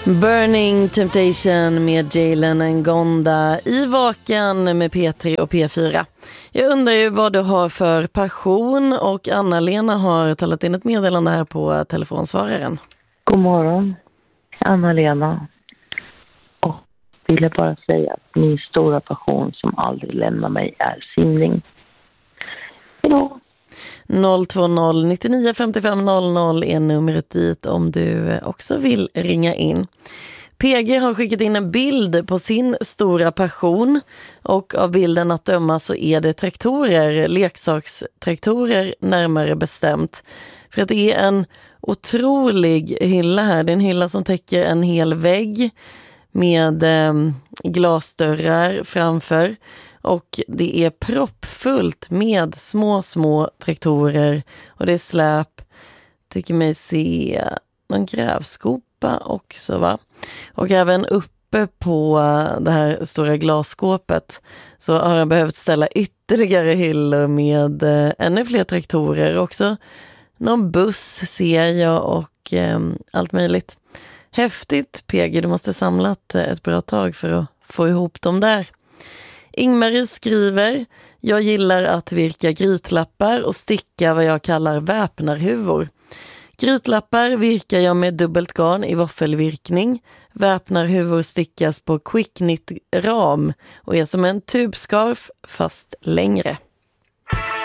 Burning Temptation med Jalen Ngonda i Vaken med P3 och P4. Jag undrar ju vad du har för passion, och Anna-Lena har talat in ett meddelande här på telefonsvararen. God morgon, Anna-Lena. Och ville bara säga att min stora passion som aldrig lämnar mig är simning. Hejdå. 020 99 55 00 är numret dit om du också vill ringa in. PG har skickat in en bild på sin stora passion, och av bilden att döma så är det traktorer, leksakstraktorer närmare bestämt. För att det är en otrolig hylla här. Det är en hylla som täcker en hel vägg med glasdörrar framför. Och det är proppfullt med små traktorer, och det är släp. Tycker mig se någon grävskopa också, va? Och även uppe på det här stora glasskåpet så har jag behövt ställa ytterligare hyllor med ännu fler traktorer. Också någon buss ser jag, och allt möjligt. Häftigt, PG. Du måste samlat ett bra tag för att få ihop dem där. Ingmarie skriver: jag gillar att virka grytlappar och sticka vad jag kallar väpnarhuvor. Grytlappar virkar jag med dubbelt garn i våffelvirkning. Väpnarhuvor stickas på quickknit ram och är som en tubscarf fast längre.